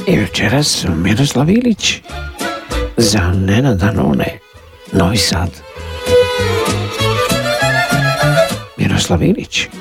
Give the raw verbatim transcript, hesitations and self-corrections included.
I večeras Miroslav Ilić za Nenada None, Novi Sad. Miroslav Ilić.